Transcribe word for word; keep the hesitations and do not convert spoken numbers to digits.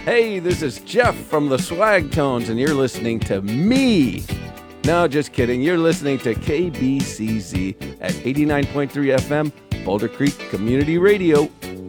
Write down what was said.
Hey, this is Jeff from the Swag Tones, and you're listening to me. No, just kidding. You're listening to K B C Z at eighty-nine point three F M, Boulder Creek Community Radio.